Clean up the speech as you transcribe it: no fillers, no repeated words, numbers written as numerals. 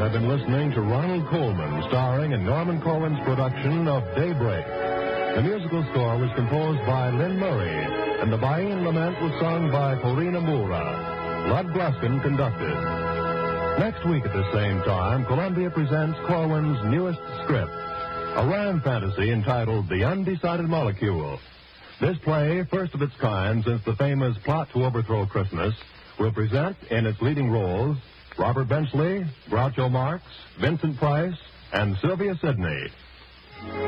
have been listening to Ronald Colman, starring in Norman Corwin's production of Daybreak. The musical score was composed by Lynn Murray, and the Bain Lament was sung by Corina Moura. Lud Gluskin conducted. Next week at the same time, Columbia presents Corwin's newest script, a rhyme fantasy entitled The Undecided Molecule. This play, first of its kind since the famous Plot to Overthrow Christmas, will present in its leading roles Robert Benchley, Groucho Marx, Vincent Price, and Sylvia Sidney.